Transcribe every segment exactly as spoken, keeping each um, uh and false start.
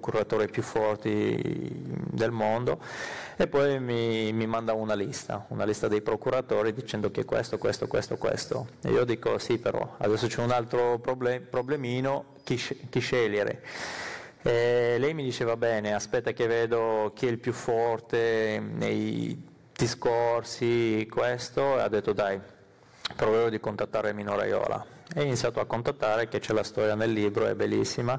procuratori più forti del mondo, e poi mi, mi manda una lista, una lista dei procuratori dicendo che questo, questo, questo, questo. E io dico sì, però adesso c'è un altro problem- problemino, chi, chi scegliere? E lei mi dice va bene, aspetta che vedo chi è il più forte nei discorsi, questo, e ha detto dai, proverò di contattare Mino Raiola. E ho iniziato a contattare, che c'è la storia nel libro, è bellissima,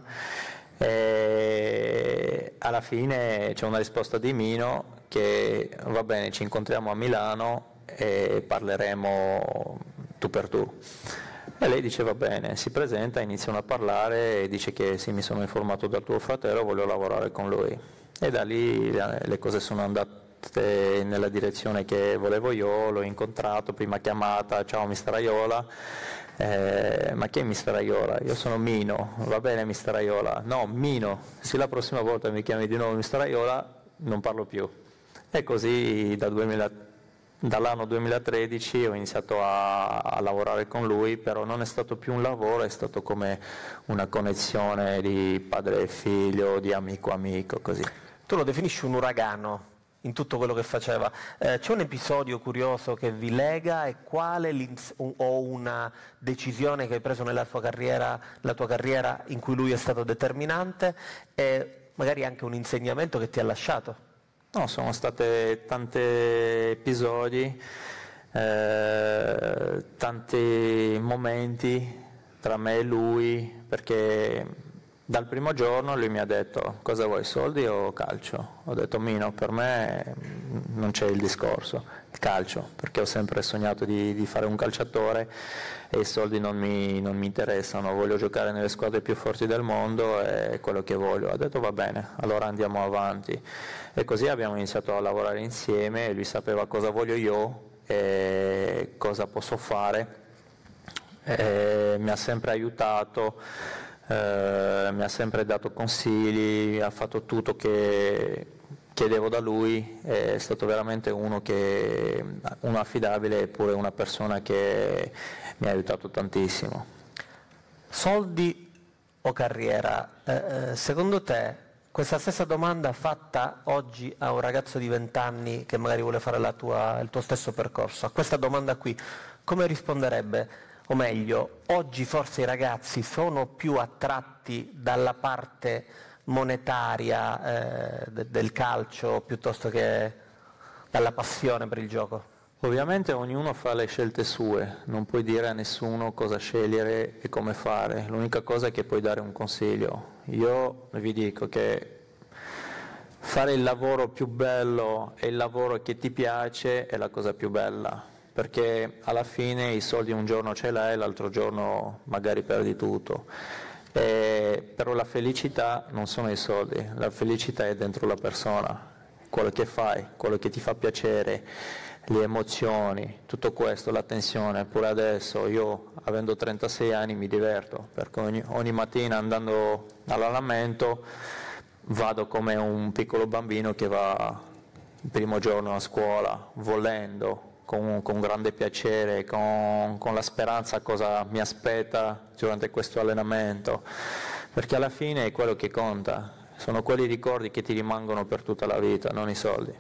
e alla fine c'è una risposta di Mino che va bene, ci incontriamo a Milano e parleremo tu per tu. E lei dice va bene, si presenta, iniziano a parlare e dice che sì, mi sono informato dal tuo fratello, voglio lavorare con lui. E da lì le cose sono andate nella direzione che volevo io, l'ho incontrato, prima chiamata, ciao mister Raiola, eh, ma chi è mister Raiola? Io sono Mino, va bene mister Raiola, no Mino, se la prossima volta mi chiami di nuovo mister Raiola non parlo più. E così da duemila dall'anno duemilatredici ho iniziato a, a lavorare con lui, però non è stato più un lavoro, è stato come una connessione di padre e figlio, di amico amico, così. Tu lo definisci un uragano in tutto quello che faceva. Eh, c'è un episodio curioso che vi lega, e quale o una decisione che hai preso nella tua carriera, la tua carriera in cui lui è stato determinante, e magari anche un insegnamento che ti ha lasciato? No, sono stati tanti episodi, eh, tanti momenti tra me e lui, perché dal primo giorno lui mi ha detto cosa vuoi, soldi o calcio? Ho detto Mino, per me non c'è il discorso, il calcio, perché ho sempre sognato di, di fare un calciatore e i soldi non mi, non mi interessano, voglio giocare nelle squadre più forti del mondo, è quello che voglio. Ha detto va bene, allora andiamo avanti. E così abbiamo iniziato a lavorare insieme, lui sapeva cosa voglio io e cosa posso fare, e mi ha sempre aiutato, eh, mi ha sempre dato consigli, ha fatto tutto che chiedevo da lui, è stato veramente uno, che, uno affidabile, eppure una persona che mi ha aiutato tantissimo. Soldi o carriera? Eh, secondo te questa stessa domanda fatta oggi a un ragazzo di venti anni che magari vuole fare la tua, il tuo stesso percorso, a questa domanda qui, come risponderebbe? O meglio, oggi forse i ragazzi sono più attratti dalla parte monetaria eh, de- del calcio piuttosto che dalla passione per il gioco? Ovviamente ognuno fa le scelte sue, non puoi dire a nessuno cosa scegliere e come fare, l'unica cosa è che puoi dare un consiglio. Io vi dico che fare il lavoro più bello e il lavoro che ti piace è la cosa più bella, perché alla fine i soldi un giorno ce l'hai, l'altro giorno magari perdi tutto. E, però la felicità non sono i soldi, la felicità è dentro la persona, quello che fai, quello che ti fa piacere, le emozioni, tutto questo, l'attenzione. Pure adesso io, avendo trentasei anni, mi diverto, perché ogni, ogni mattina andando all'allenamento vado come un piccolo bambino che va il primo giorno a scuola, volendo, con, con grande piacere, con, con la speranza cosa mi aspetta durante questo allenamento, perché alla fine è quello che conta, sono quei ricordi che ti rimangono per tutta la vita, non i soldi.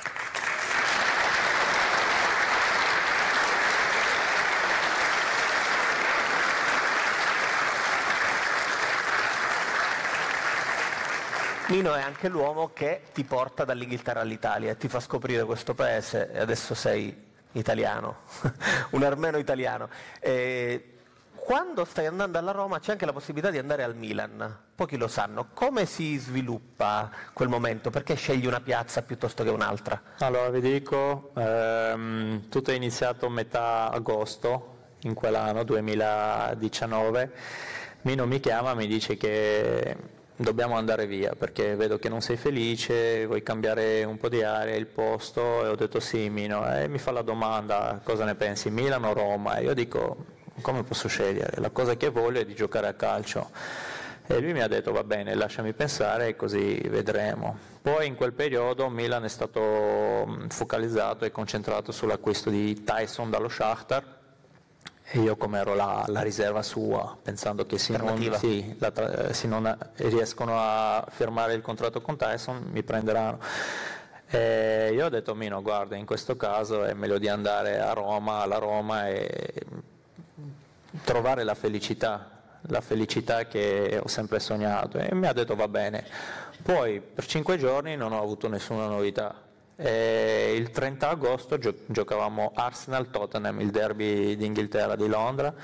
Mino è anche l'uomo che ti porta dall'Inghilterra all'Italia e ti fa scoprire questo paese, e adesso sei italiano, un armeno italiano. E quando stai andando alla Roma c'è anche la possibilità di andare al Milan, pochi lo sanno. Come si sviluppa quel momento? Perché scegli una piazza piuttosto che un'altra? Allora vi dico, ehm, tutto è iniziato a metà agosto in quell'anno duemiladiciannove. Mino mi chiama, mi dice che dobbiamo andare via perché vedo che non sei felice, vuoi cambiare un po' di aria, il posto. E ho detto sì Mino, e mi fa la domanda cosa ne pensi, Milano o Roma? E io dico come posso scegliere, la cosa che voglio è di giocare a calcio. E lui mi ha detto va bene, lasciami pensare e così vedremo. Poi in quel periodo Milan è stato focalizzato e concentrato sull'acquisto di Tyson dallo Shakhtar, E io come ero la, la riserva sua, pensando che se non, sì, la, se non riescono a firmare il contratto con Tyson mi prenderanno. E io ho detto Mino, guarda, in questo caso è meglio di andare a Roma, alla Roma e trovare la felicità, la felicità che ho sempre sognato, e mi ha detto va bene. Poi per cinque giorni non ho avuto nessuna novità. E il trenta agosto gio- giocavamo Arsenal-Tottenham, il derby d'Inghilterra di Londra,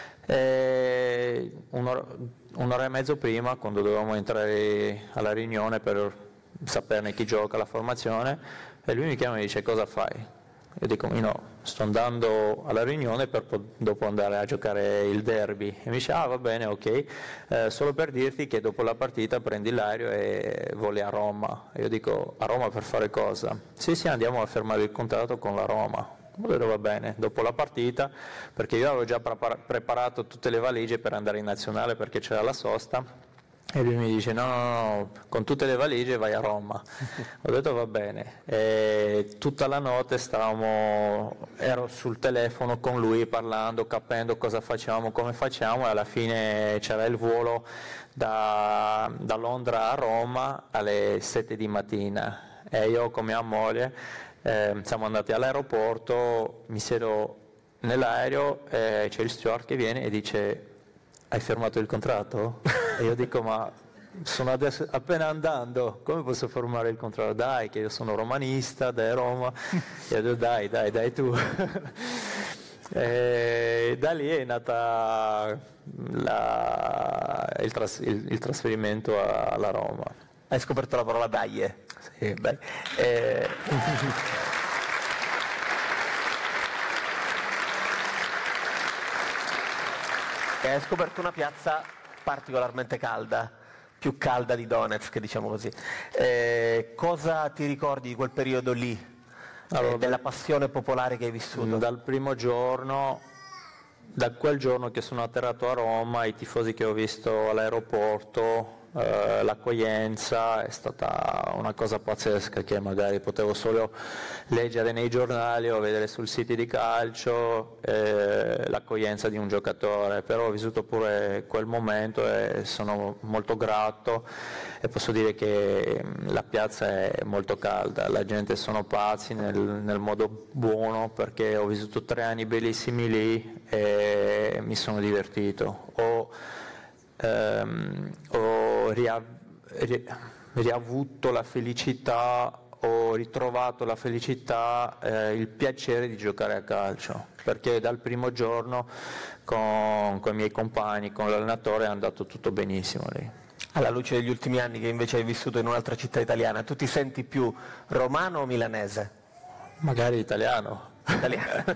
e un'ora, un'ora e mezzo prima, quando dovevamo entrare alla riunione per saperne chi gioca, la formazione, e lui mi chiama e mi dice cosa fai? Io dico no, sto andando alla riunione per po- dopo andare a giocare il derby, e mi dice ah va bene, ok, eh, solo per dirti che dopo la partita prendi l'aereo e voli a Roma. E io dico a Roma per fare cosa? Sì sì, andiamo a firmare il contratto con la Roma. Allora va bene, dopo la partita, perché io avevo già prepara- preparato tutte le valigie per andare in nazionale perché c'era la sosta, e lui mi dice no, no, no, con tutte le valigie vai a Roma. Ho detto va bene, e tutta la notte stavamo, ero sul telefono con lui parlando, capendo cosa facciamo, come facciamo, e alla fine c'era il volo da, da Londra a Roma alle sette di mattina, e io con mia moglie eh, siamo andati all'aeroporto, mi siedo nell'aereo e c'è il steward che viene e dice hai firmato il contratto? E io dico ma sono adesso appena andando, come posso firmare il contratto? Dai che io sono romanista, dai Roma. E io dico dai, dai, dai tu. E da lì è nata la, il, tras, il, il trasferimento alla Roma. Hai scoperto la parola dai? Sì. Beh, eh... E hai scoperto una piazza particolarmente calda, più calda di Donetsk, diciamo così. Eh, cosa ti ricordi di quel periodo lì, allora, eh, della passione popolare che hai vissuto? Dal primo giorno, da quel giorno che sono atterrato a Roma, i tifosi che ho visto all'aeroporto, eh, l'accoglienza è stata una cosa pazzesca che magari potevo solo leggere nei giornali o vedere sul siti di calcio, eh, l'accoglienza di un giocatore, però ho vissuto pure quel momento e sono molto grato, e posso dire che la piazza è molto calda, la gente sono pazzi nel, nel modo buono, perché ho vissuto tre anni bellissimi lì e mi sono divertito. Ho, ehm, ho ria- ri- riavuto la felicità, ho ritrovato la felicità, eh, il piacere di giocare a calcio, perché dal primo giorno con, con i miei compagni, con l'allenatore è andato tutto benissimo lì. Alla luce degli ultimi anni che invece hai vissuto in un'altra città italiana, tu ti senti più romano o milanese? Magari italiano. Italiano.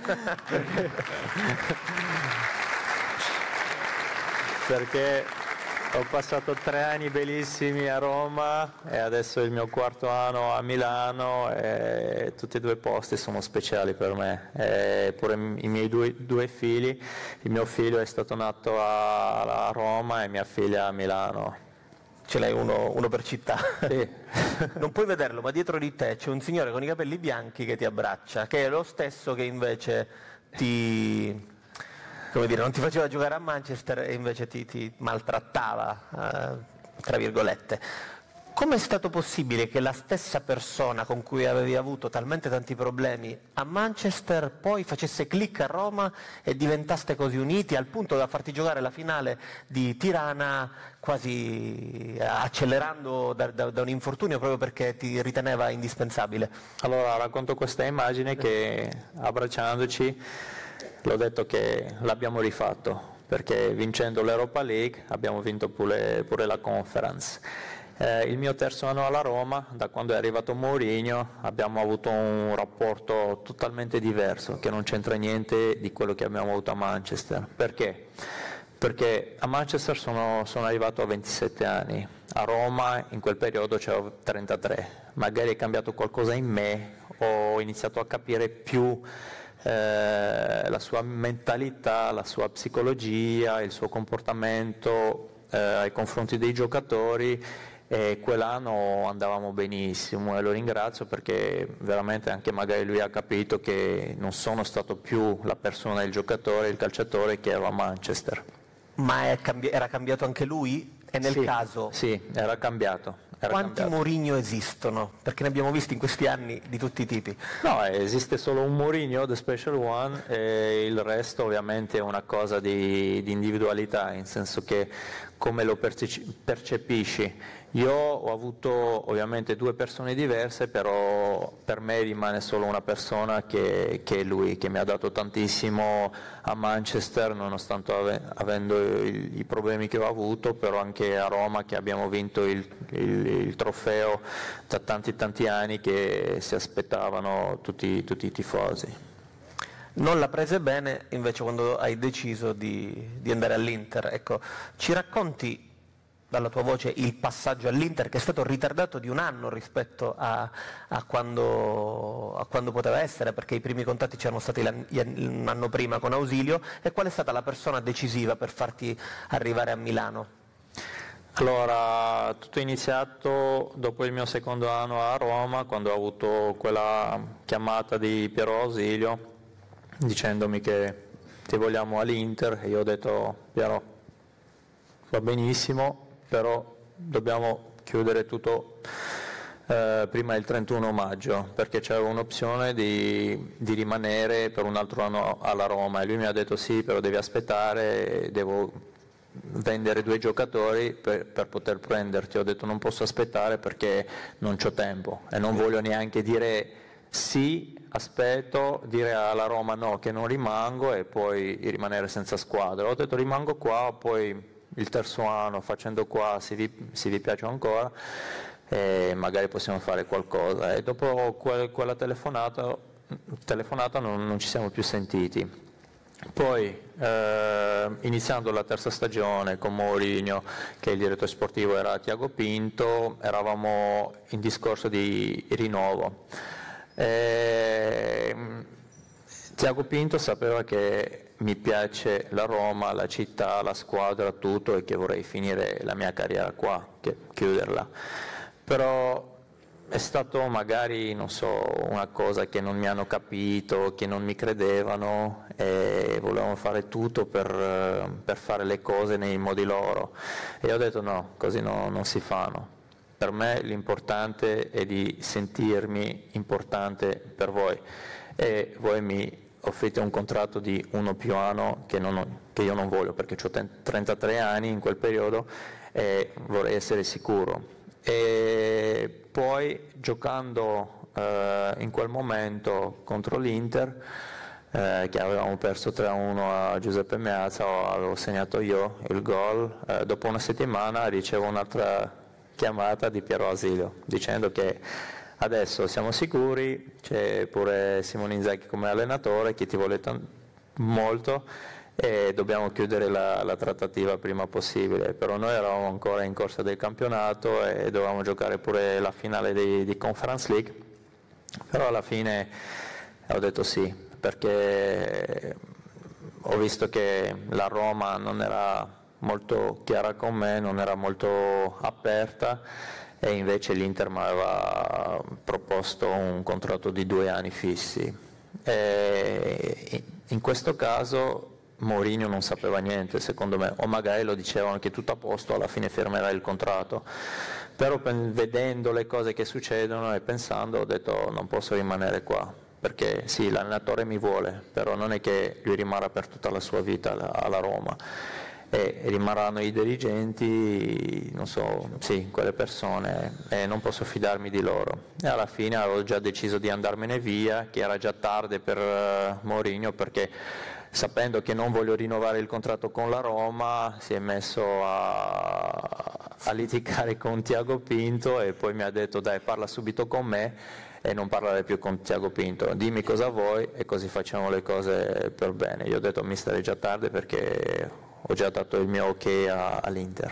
Perché ho passato tre anni bellissimi a Roma e adesso è il mio quarto anno a Milano, e tutti e due posti sono speciali per me. E pure i miei due, due figli, il mio figlio è stato nato a, a Roma e mia figlia a Milano. Ce l'hai uno, uno per città. Sì. Non puoi vederlo, ma dietro di te c'è un signore con i capelli bianchi che ti abbraccia, che è lo stesso che invece ti, come dire, non ti faceva giocare a Manchester e invece ti, ti maltrattava, eh, tra virgolette. Come è stato possibile che la stessa persona con cui avevi avuto talmente tanti problemi a Manchester poi facesse click a Roma e diventaste così uniti al punto da farti giocare la finale di Tirana quasi accelerando da, da, da un infortunio proprio perché ti riteneva indispensabile? Allora racconto questa immagine che abbracciandoci l'ho detto che l'abbiamo rifatto, perché vincendo l'Europa League abbiamo vinto pure, pure la Conference. Eh, il mio terzo anno alla Roma, da quando è arrivato Mourinho, abbiamo avuto un rapporto totalmente diverso, che non c'entra niente di quello che abbiamo avuto a Manchester. Perché? Perché a Manchester sono, sono arrivato a ventisette anni, a Roma in quel periodo c'avevo trentatré, magari è cambiato qualcosa in me, ho iniziato a capire più eh, la sua mentalità, la sua psicologia, il suo comportamento eh, ai confronti dei giocatori, e quell'anno andavamo benissimo e lo ringrazio perché veramente anche magari lui ha capito che non sono stato più la persona, il giocatore, il calciatore che ero a Manchester. Ma è cambi- era cambiato anche lui? E nel sì, caso... Sì, era cambiato. Era Quanti cambiato. Mourinho esistono? Perché ne abbiamo visti in questi anni di tutti i tipi. No, esiste solo un Mourinho, The Special One, e il resto ovviamente è una cosa di, di individualità, nel senso che come lo percepisci. Io ho avuto ovviamente due persone diverse, però per me rimane solo una persona che, che è lui, che mi ha dato tantissimo a Manchester, nonostante ave, avendo i, i problemi che ho avuto, però anche a Roma che abbiamo vinto il, il, il trofeo da tanti tanti anni che si aspettavano tutti, tutti i tifosi. Non la prese bene invece quando hai deciso di, di andare all'Inter. Ecco, ci racconti dalla tua voce il passaggio all'Inter che è stato ritardato di un anno rispetto a, a, quando, a quando poteva essere, perché i primi contatti c'erano stati un anno prima con Ausilio, e qual è stata la persona decisiva per farti arrivare a Milano? Allora, tutto è iniziato dopo il mio secondo anno a Roma, quando ho avuto quella chiamata di Piero Ausilio dicendomi che ti vogliamo all'Inter, e io ho detto Piero va benissimo, però dobbiamo chiudere tutto eh, prima del trentuno maggio, perché c'era un'opzione di, di rimanere per un altro anno alla Roma, e lui mi ha detto sì, però devi aspettare, devo vendere due giocatori per, per poter prenderti. Ho detto non posso aspettare perché non c'ho tempo e non voglio neanche dire sì, aspetto, dire alla Roma no, che non rimango e poi rimanere senza squadra. Ho detto rimango qua, poi il terzo anno facendo qua, se vi, se vi piace ancora, e magari possiamo fare qualcosa. E dopo quel, quella telefonata, telefonata non, non ci siamo più sentiti. Poi eh, iniziando la terza stagione con Mourinho, che il direttore sportivo era Tiago Pinto, eravamo in discorso di rinnovo. E Tiago Pinto sapeva che mi piace la Roma, la città, la squadra, tutto, e che vorrei finire la mia carriera qua, che chiuderla. Però è stato magari, non so, una cosa che non mi hanno capito, che non mi credevano e volevano fare tutto per, per fare le cose nei modi loro. E ho detto no, così no, non si fanno. Per me l'importante è di sentirmi importante per voi, e voi mi offrite un contratto di uno più anno che, non, che io non voglio, perché ho trentatré anni in quel periodo e vorrei essere sicuro. E poi giocando eh, in quel momento contro l'Inter, eh, che avevamo perso tre a uno a Giuseppe Meazza, avevo segnato io il gol, eh, dopo una settimana ricevo un'altra chiamata di Piero Ausilio dicendo che adesso siamo sicuri, c'è pure Simone Inzaghi come allenatore che ti vuole t- molto e dobbiamo chiudere la, la trattativa prima possibile. Però noi eravamo ancora in corsa del campionato e dovevamo giocare pure la finale di, di Conference League, però alla fine ho detto sì, perché ho visto che la Roma non era molto chiara con me, non era molto aperta, e invece l'Inter mi aveva proposto un contratto di due anni fissi. E in questo caso Mourinho non sapeva niente, secondo me, o magari lo dicevano che tutto a posto, alla fine firmerà il contratto, però vedendo le cose che succedono e pensando ho detto non posso rimanere qua, perché sì, l'allenatore mi vuole, però non è che lui rimarrà per tutta la sua vita alla Roma, e rimarranno i dirigenti, non so, sì, quelle persone, e non posso fidarmi di loro. E alla fine avevo già deciso di andarmene via, che era già tardi per uh, Mourinho, perché sapendo che non voglio rinnovare il contratto con la Roma si è messo a, a litigare con Tiago Pinto, e poi mi ha detto dai, parla subito con me e non parlare più con Tiago Pinto, dimmi cosa vuoi e così facciamo le cose per bene. Io ho detto mister è già tardi perché ho già dato il mio ok a, all'Inter.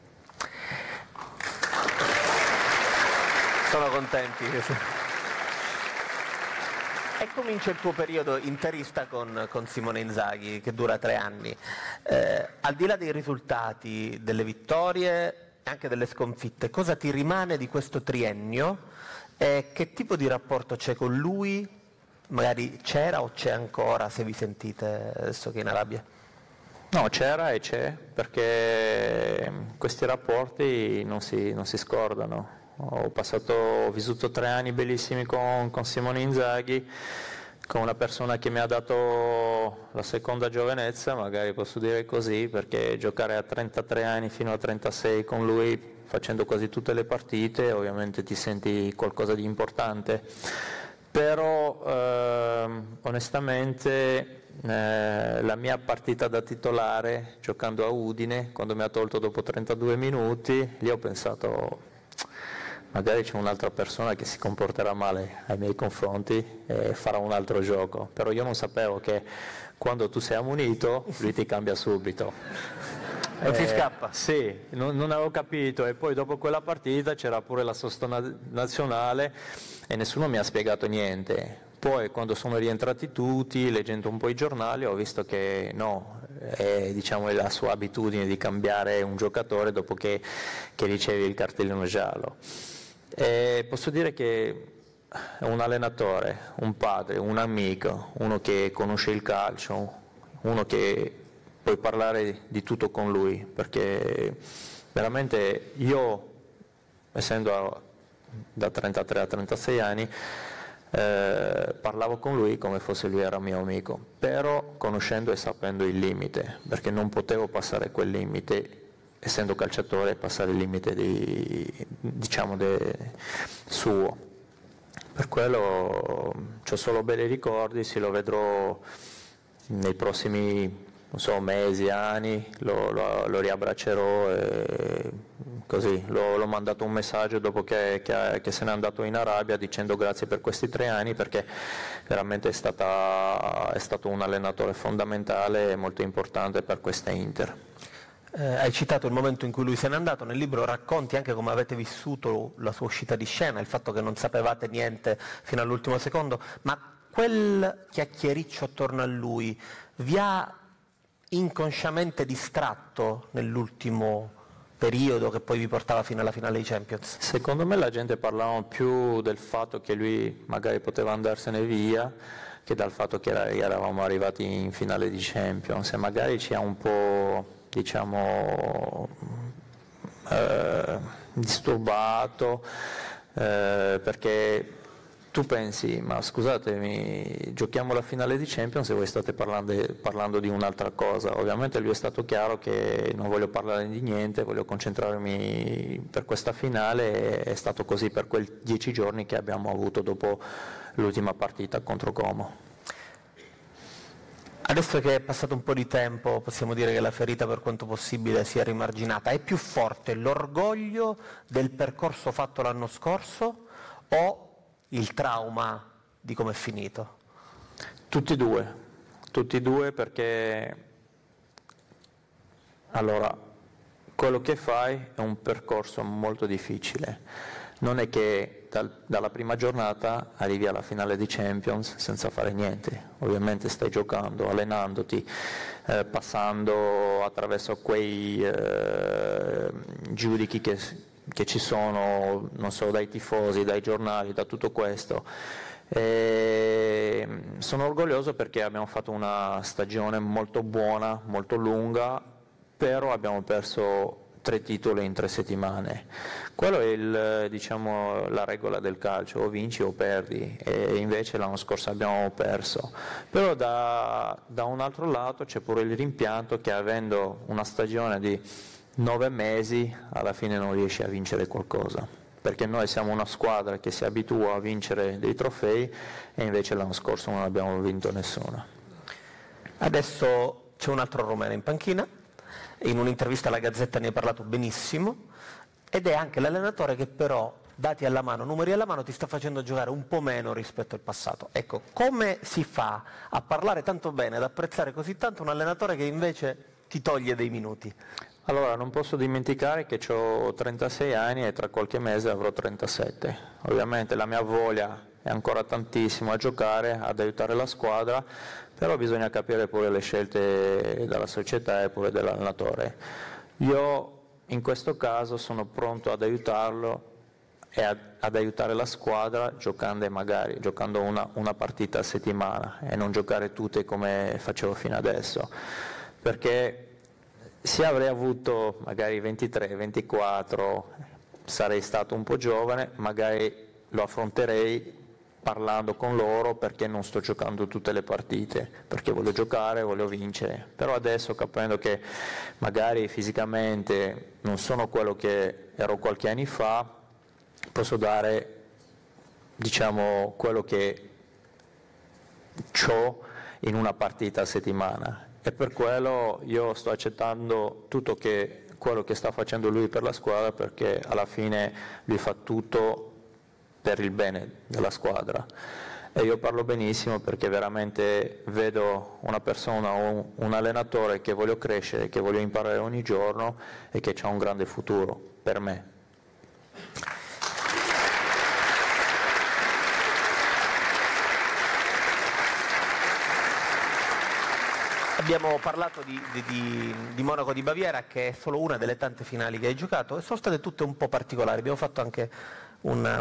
Sono contenti. E comincia il tuo periodo interista con, con Simone Inzaghi, che dura tre anni. Eh, al di là dei risultati, delle vittorie, e anche delle sconfitte, cosa ti rimane di questo triennio e che tipo di rapporto c'è con lui? Magari c'era o c'è ancora, se vi sentite adesso che è in Arabia? No, c'era e c'è, perché questi rapporti non si, non si scordano. Ho, passato, ho vissuto tre anni bellissimi con, con Simone Inzaghi, con una persona che mi ha dato la seconda giovinezza, magari posso dire così, perché giocare a trentatré anni fino a trentasei con lui, facendo quasi tutte le partite, ovviamente ti senti qualcosa di importante. Però ehm, onestamente eh, la mia partita da titolare, giocando a Udine, quando mi ha tolto dopo trentadue minuti, lì ho pensato magari c'è un'altra persona che si comporterà male ai miei confronti e farà un altro gioco, però io non sapevo che quando tu sei ammonito lui ti cambia subito. Non si scappa? Sì, non, non avevo capito, e poi dopo quella partita c'era pure la sosta nazionale e nessuno mi ha spiegato niente. Poi quando sono rientrati tutti, leggendo un po' i giornali, ho visto che no, è, diciamo, è la sua abitudine di cambiare un giocatore dopo che, che ricevi il cartellino giallo. E posso dire che è un allenatore, un padre, un amico, uno che conosce il calcio, uno che puoi parlare di tutto con lui, perché veramente io, essendo da trentatré a trentasei anni, eh, parlavo con lui come fosse lui era mio amico, però conoscendo e sapendo il limite, perché non potevo passare quel limite, essendo calciatore, passare il limite di, diciamo de, suo. Per quello ho solo belli ricordi, se lo vedrò nei prossimi non so, mesi, anni, lo, lo, lo riabbraccerò e così. L'ho, l'ho mandato un messaggio dopo che, che, che se n'è andato in Arabia dicendo grazie per questi tre anni, perché veramente è, stata, è stato un allenatore fondamentale e molto importante per questa Inter. Eh, hai citato il momento in cui lui se n'è andato, nel libro racconti anche come avete vissuto la sua uscita di scena, il fatto che non sapevate niente fino all'ultimo secondo, ma quel chiacchiericcio attorno a lui vi ha inconsciamente distratto nell'ultimo periodo che poi vi portava fino alla finale di Champions? Secondo me la gente parlava più del fatto che lui magari poteva andarsene via che dal fatto che era, eravamo arrivati in finale di Champions, e magari ci ha un po', diciamo, eh, disturbato, eh, perché tu pensi, ma scusatemi, giochiamo la finale di Champions e voi state parlando, parlando di un'altra cosa. Ovviamente lui è stato chiaro che non voglio parlare di niente, voglio concentrarmi per questa finale, e è stato così per quei dieci giorni che abbiamo avuto dopo l'ultima partita contro Como. Adesso che è passato un po' di tempo, possiamo dire che la ferita per quanto possibile sia rimarginata. È più forte l'orgoglio del percorso fatto l'anno scorso o il trauma di come è finito? Tutti e due, tutti e due, perché allora quello che fai è un percorso molto difficile, non è che dal, dalla prima giornata arrivi alla finale di Champions senza fare niente, ovviamente stai giocando, allenandoti, eh, passando attraverso quei eh, giudici che che ci sono, non so, dai tifosi, dai giornali, da tutto questo. E sono orgoglioso perché abbiamo fatto una stagione molto buona, molto lunga, però abbiamo perso tre titoli in tre settimane. Quello è il, diciamo, la regola del calcio, o vinci o perdi, e invece l'anno scorso abbiamo perso. Però da, da un altro lato c'è pure il rimpianto che, avendo una stagione di nove mesi, alla fine non riesci a vincere qualcosa, perché noi siamo una squadra che si abitua a vincere dei trofei e invece l'anno scorso non abbiamo vinto nessuno. Adesso c'è un altro romeno in panchina, in un'intervista alla Gazzetta ne hai parlato benissimo, ed è anche l'allenatore che però, dati alla mano, numeri alla mano, ti sta facendo giocare un po' meno rispetto al passato. Ecco, come si fa a parlare tanto bene, ad apprezzare così tanto un allenatore che invece ti toglie dei minuti? Allora, non posso dimenticare che ho trentasei anni e tra qualche mese avrò trentasette. Ovviamente la mia voglia è ancora tantissimo a giocare, ad aiutare la squadra, però bisogna capire pure le scelte della società e pure dell'allenatore. Io in questo caso sono pronto ad aiutarlo e ad, ad aiutare la squadra giocando magari giocando una, una partita a settimana e non giocare tutte come facevo fino adesso, perché se avrei avuto magari ventitré ventiquattro sarei stato un po' giovane, magari lo affronterei parlando con loro perché non sto giocando tutte le partite, perché voglio giocare, voglio vincere, però adesso capendo che magari fisicamente non sono quello che ero qualche anno fa, posso dare, diciamo, quello che ho in una partita a settimana, e per quello io sto accettando tutto che, quello che sta facendo lui per la squadra, perché alla fine lui fa tutto per il bene della squadra, e io parlo benissimo perché veramente vedo una persona, un, un allenatore che voglio crescere, che voglio imparare ogni giorno e che ha un grande futuro per me. Abbiamo parlato di, di, di, di Monaco di Baviera, che è solo una delle tante finali che hai giocato, e sono state tutte un po' particolari. Abbiamo fatto anche una,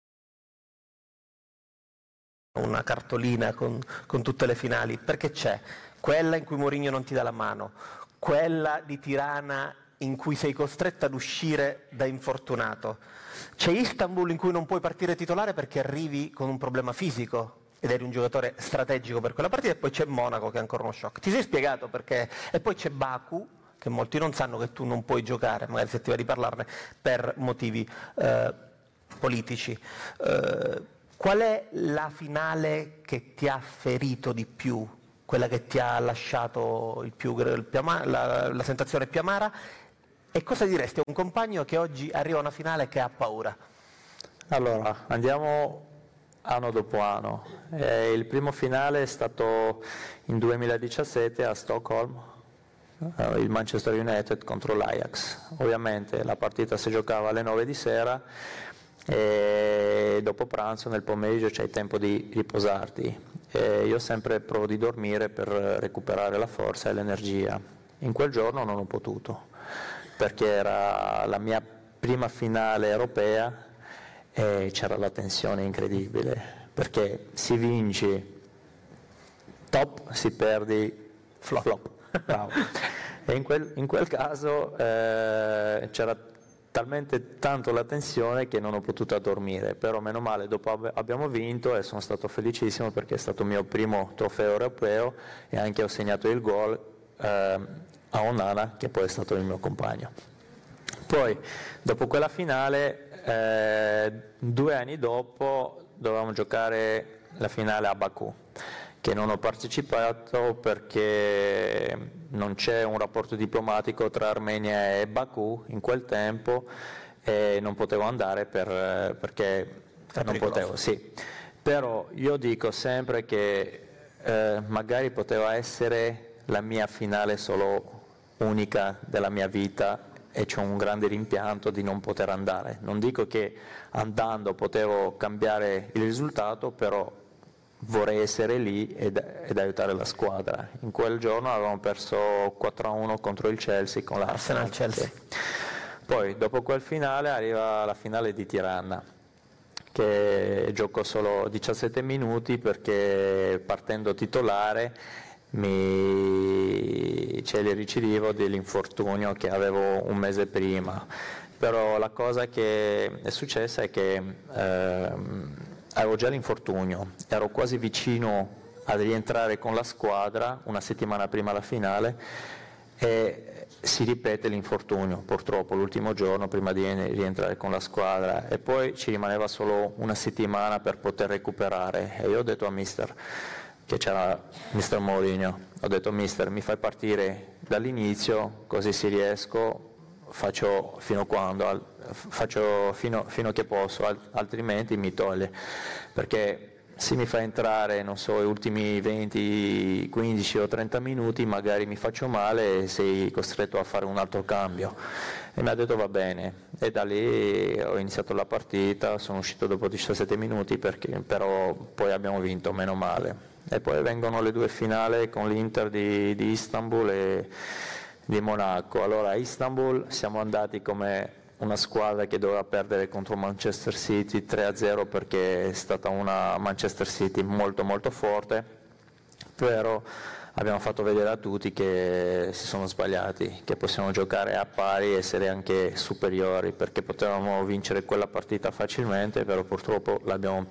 una cartolina con, con tutte le finali, perché c'è quella in cui Mourinho non ti dà la mano, quella di Tirana in cui sei costretto ad uscire da infortunato, c'è Istanbul in cui non puoi partire titolare perché arrivi con un problema fisico ed eri un giocatore strategico per quella partita, e poi c'è Monaco che è ancora uno shock. Ti sei spiegato perché? E poi c'è Baku, che molti non sanno che tu non puoi giocare, magari se ti va di parlarne, per motivi eh, politici. Eh, qual è la finale che ti ha ferito di più, quella che ti ha lasciato il più, il più ama- la, la sensazione più amara, e cosa diresti a un compagno che oggi arriva a una finale che ha paura? Allora, andiamo anno dopo anno. Eh, il primo finale è stato in duemiladiciassette a Stoccolma, eh, il Manchester United contro l'Ajax. Ovviamente la partita si giocava alle nove di sera e dopo pranzo nel pomeriggio c'hai tempo di riposarti. E io sempre provo di dormire per recuperare la forza e l'energia. In quel giorno non ho potuto, perché era la mia prima finale europea e c'era la tensione incredibile, perché si vince top, si perdi flop, flop. Bravo. E in quel, in quel caso eh, c'era talmente tanto la tensione che non ho potuto dormire, però meno male dopo ab- abbiamo vinto e sono stato felicissimo perché è stato il mio primo trofeo europeo e anche ho segnato il gol eh, a Onana, che poi è stato il mio compagno. Poi dopo quella finale, eh, due anni dopo dovevamo giocare la finale a Baku, che non ho partecipato perché non c'è un rapporto diplomatico tra Armenia e Baku in quel tempo e non potevo andare per, perché È non potevo, sì. Però io dico sempre che eh, magari poteva essere la mia finale solo unica della mia vita e c'ho un grande rimpianto di non poter andare. Non dico che andando potevo cambiare il risultato, però vorrei essere lì ed, ed aiutare la squadra. In quel giorno avevamo perso quattro a uno contro il Chelsea con l'Arsenal. Chelsea. Sì. Poi dopo quel finale arriva la finale di Tirana, che gioco solo diciassette minuti perché partendo titolare mi c'è il recidivo dell'infortunio che avevo un mese prima. Però la cosa che è successa è che ehm, avevo già l'infortunio, ero quasi vicino a rientrare con la squadra una settimana prima la finale e si ripete l'infortunio, purtroppo l'ultimo giorno prima di rientrare con la squadra, e poi ci rimaneva solo una settimana per poter recuperare e io ho detto a mister, che c'era mister Mourinho, ho detto mister mi fai partire dall'inizio così se riesco faccio fino quando, faccio fino, fino che posso, altrimenti mi toglie, perché se mi fa entrare, non so, gli ultimi venti, quindici o trenta minuti magari mi faccio male e sei costretto a fare un altro cambio. E mi ha detto va bene, e da lì ho iniziato la partita, sono uscito dopo diciassette minuti, perché, però poi abbiamo vinto, meno male. E poi vengono le due finali con l'Inter di, di Istanbul e di Monaco. Allora a Istanbul siamo andati come una squadra che doveva perdere contro Manchester City tre a zero, perché è stata una Manchester City molto molto forte, però abbiamo fatto vedere a tutti che si sono sbagliati, che possiamo giocare a pari e essere anche superiori, perché potevamo vincere quella partita facilmente, però purtroppo l'abbiamo